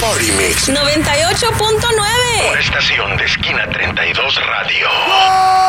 Party Mix 98.9. Por estación de Esquina 32 Radio.